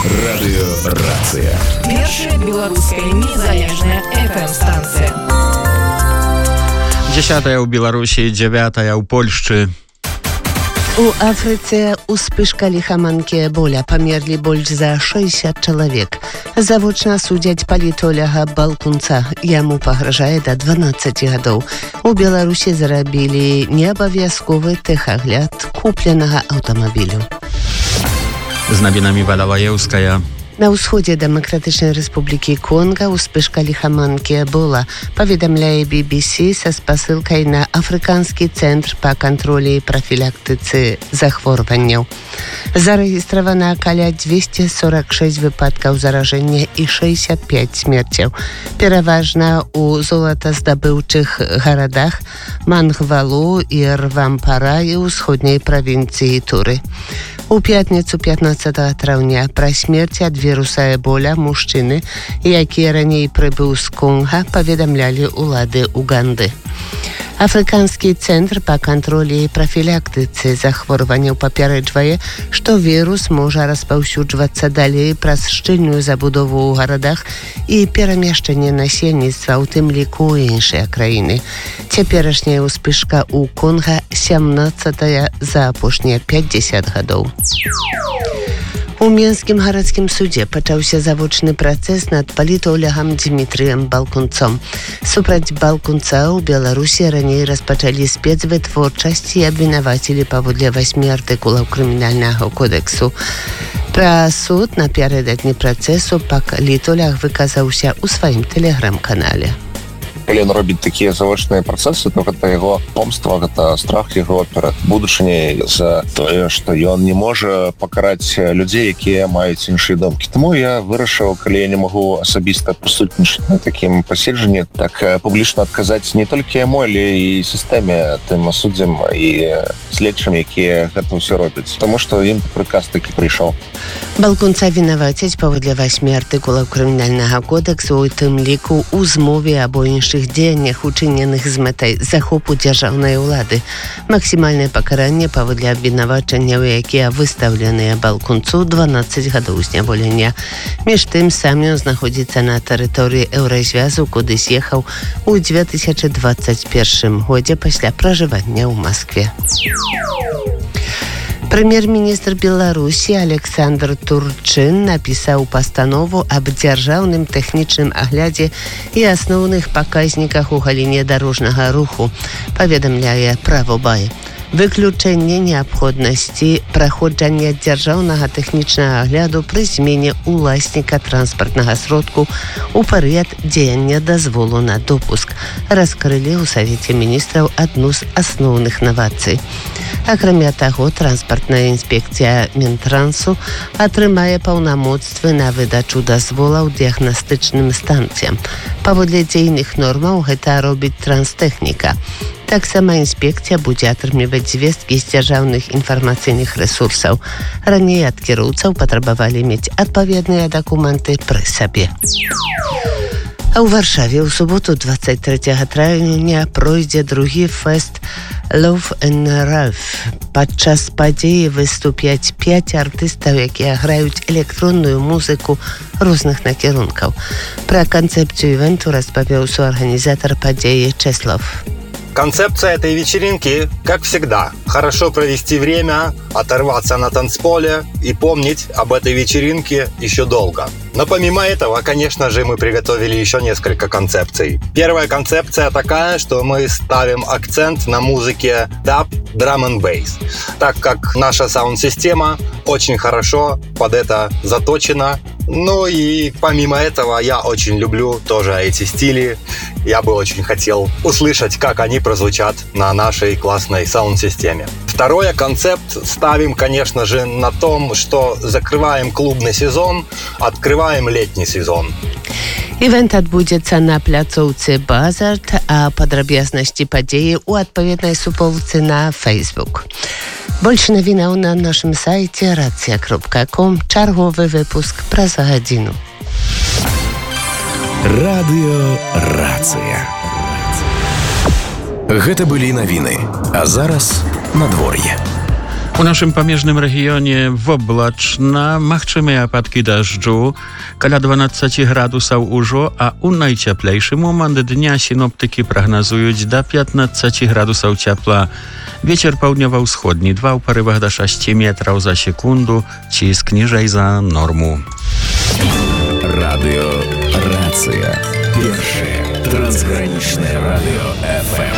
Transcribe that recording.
Радыёрацыя. Першая беларуская незалежная FM-станцыя. 10 ў Беларусі, 9 ў Польшчы. У Афрыцы успышка лихоманкі Эболя, памерлі больш за 60 чалавек. Завочна судзяць палітоляга Балкунца. Яму пагражае да 12 гадоў. У Беларусі зарабілі неабавязковы тэхагляд купленага аўтамабілю. З навінамі Валаваеўская. На ўсходзе Дэмакратычнай Рэспублікі Конга успышка лихоманкі Эбола, паведамляе BBC са спасылкай на Афрыканскі цэнтр па кантролі і прафілактыцы захворванняў. Зарэгістравана каля 246 выпадкаў заражэння і 65 смерцяў. Пераважна ў золатаздабыўчых гарадах Мангвалу і Рвампара і ўсходняй правінцыі Туры. У пятніцу 15 траўня пра смерць ад віруса Эболя мужчыны, які раней прыбыў з Конга, паведамлялі ўлады Уганды. Афрыканскі цэнтр па кантролі і прафілактыцы захворванняў папярэджвае, што вірус можа распаўсюджвацца далей праз шчыльную забудову ў гарадах і перамяшчэнне насельніцтва, у тым ліку і іншыя краіны. Цяперашняя ўспышка ў Конга 17-я за апошнія 50 гадоў. У Менскім гарадскім судзе пачаўся завочны працэс над палітолягам Дмітрыем Балкунцом. Супраць Балкунца ў Беларусі раней распачалі спецвытворчасць і абвінавацілі паводле 8 артыкулаў крымінальнага кодэксу. Пра суд напярэдадні працэсу палітолях выказаўся ў сваім тэлеграм-канале. Калі ён робіць такія завочныя працэсы, то гэта яго помства, гэта страх яго перад будучыняй за тое, што ён не можа пакараць людзей, якія маюць іншыя думкі. Таму я вырашыў, калі я не магу асабіста прысутнічаць на такім паседжанні, так публічна адказаць не толькі яму, але і сістэме, тым суддзям і следчым, якія гэта ўсё робяць. Таму што ім прыказ такі прыйшоў. Балкунца вінавацяць паводле 8 артыкулаў крымінальнага кодэксу, у тым ліку ў змове або іншых дзеяннях, учыненых з мэтай захопу дзяржаўнай улады. Максімальнае пакаранне паводле абвінавачанняў, якія выстаўленыя Балкунцу, 12 гадоў зняволення. Між тым, сам ён знаходзіцца на тэрыторыі Еўразвязу, куды з'ехаў у 2021 годзе пасля пражывання ў Маскве. Прэм'ер-міністр Беларусі Александр Турчын напісаў пастанову аб дзяржаўным тэхнічным аглядзе і асноўных паказніках у галіне дарожнага руху, паведамляе Правобай. Выключэнне неабходнасці праходжання дзяржаўнага тэхнічнага агляду пры змене уласніка транспартнага сродку ў перыяд дзеяння дазволу на допуск, раскрылі ў Савеце міністраў адну з асноўных навацый. Акрамя таго, транспартная інспекцыя Мінтрансу атрымае паўнамоцтвы на выдачу дазволаў дыягнастычным станцыям. Паводле дзейных нормаў гэта робіць транстэхніка. Таксама інспекцыя будзе атрымліваць звесткі з дзяржаўных інфармацыйных рэсурсаў. Раней ад кіроўцаў патрабавалі мець адпаведныя дакументы пры сабе. А ў Варшаве ў суботу 23 траўня пройдзе другі фэст Love and Ralph. Падчас падзеі выступяць 5 артыстаў, якія граюць электронную музыку розных накірункаў. Пра канцэпцыю івенту распавёў суарганізатар падзеі Чеслав. Концепция этой вечеринки, как всегда, хорошо провести время, оторваться на танцполе и помнить об этой вечеринке еще долго. Но помимо этого, конечно же, мы приготовили еще несколько концепций. Первая концепция такая, что мы ставим акцент на музыке даб, драм and бейс, так как наша саунд-система очень хорошо под это заточена. Ну и помимо этого я очень люблю тоже эти стили. Я бы очень хотел услышать, как они прозвучат на нашей классной саунд-системе. Второй концепт ставим, конечно же, на том, что закрываем клубный сезон, открываем летний сезон. Івент адбудзецца на пляцоўцы Базарт, а падрабязнасці падзеі ў адпаведнай суполцы на Facebook. Больш навінаў на нашым сайце racja.com. Чарговы выпуск праз гадзіну. Радыёрацыя. Гэта былі навіны, а зараз надвор'е. U naszym pamierznym regionie woblaczna, machczymy apadki deszczu, kala 12 gradusów użo, a u najcieplejszy moment dnia synoptyki prognozują do 15 gradusów ciepła. Wieczór południowo-wschodni, 2 w porywach do 6 metrów za sekundę, cisk niżej za normu. Radio Racja. Pierwsze transgraniczne radio FM.